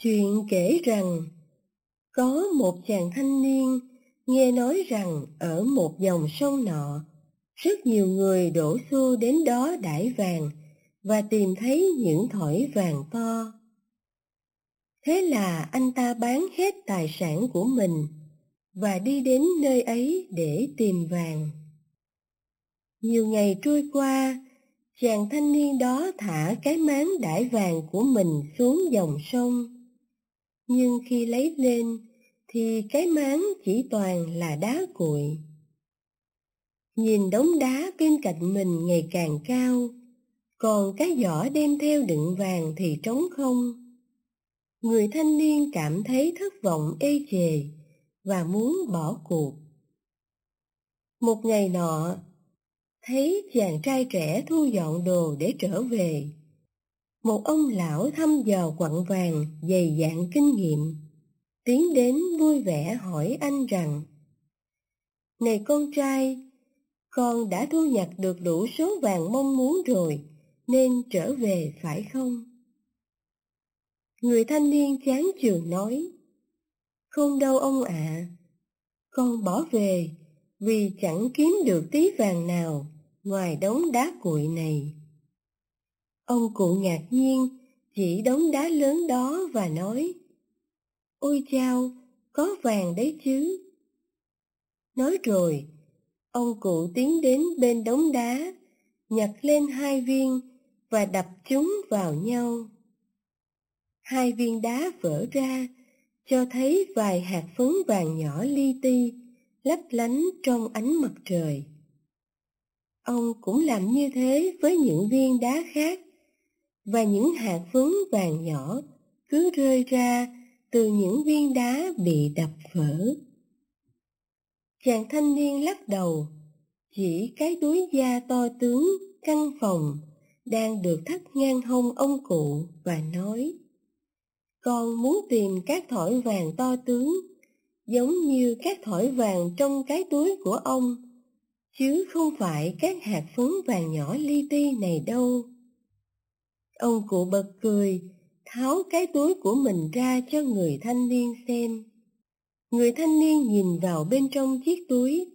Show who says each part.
Speaker 1: Chuyện kể rằng, có một chàng thanh niên nghe nói rằng ở một dòng sông nọ, rất nhiều người đổ xô đến đó đãi vàng và tìm thấy những thỏi vàng to. Thế là anh ta bán hết tài sản của mình và đi đến nơi ấy để tìm vàng. Nhiều ngày trôi qua, chàng thanh niên đó thả cái máng đãi vàng của mình xuống dòng sông. Nhưng khi lấy lên thì cái máng chỉ toàn là đá cuội. Nhìn đống đá bên cạnh mình ngày càng cao, còn cái giỏ đem theo đựng vàng thì trống không. Người thanh niên cảm thấy thất vọng ê chề và muốn bỏ cuộc. Một ngày nọ, thấy chàng trai trẻ thu dọn đồ để trở về. Một ông lão thăm dò quặng vàng dày dạn kinh nghiệm tiến đến vui vẻ hỏi anh rằng: "Này con trai, con đã thu nhặt được đủ số vàng mong muốn rồi, nên trở về phải không?" Người thanh niên chán chường nói: "Không đâu ông ạ, con bỏ về vì chẳng kiếm được tí vàng nào ngoài đống đá cuội này." Ông cụ ngạc nhiên chỉ đống đá lớn đó và nói: "Ôi chao, có vàng đấy chứ." Nói rồi, ông cụ tiến đến bên đống đá, nhặt lên 2 viên và đập chúng vào nhau. 2 viên đá vỡ ra, cho thấy vài hạt phấn vàng nhỏ li ti, lấp lánh trong ánh mặt trời. Ông cũng làm như thế với những viên đá khác, và những hạt phấn vàng nhỏ cứ rơi ra từ những viên đá bị đập vỡ. Chàng thanh niên lắc đầu, chỉ cái túi da to tướng, căng phồng đang được thắt ngang hông ông cụ và nói: "Con muốn tìm các thỏi vàng to tướng, giống như các thỏi vàng trong cái túi của ông, chứ không phải các hạt phấn vàng nhỏ li ti này đâu." Ông cụ bật cười, tháo cái túi của mình ra cho người thanh niên xem. Người thanh niên nhìn vào bên trong chiếc túi